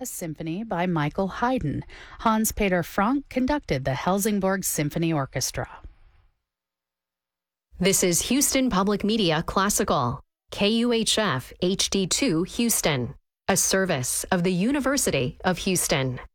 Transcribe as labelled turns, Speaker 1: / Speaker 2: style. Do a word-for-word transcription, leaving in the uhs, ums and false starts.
Speaker 1: A symphony by Michael Haydn. Hans-Peter Frank conducted the Helsingborg Symphony Orchestra.
Speaker 2: This is Houston Public Media Classical, K U H F H D two Houston, a service of the University of Houston.